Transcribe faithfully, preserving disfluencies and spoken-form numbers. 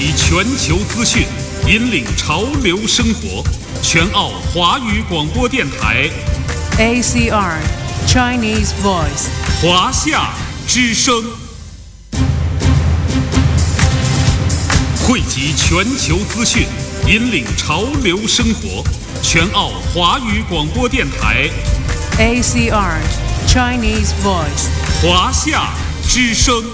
集全球资讯，引领潮流生活。全澳华语广播电台 A C R Chinese Voice 华夏之声，汇集全球资讯，引领潮流生活。全澳华语广播电台 A C R Chinese Voice 华夏之声。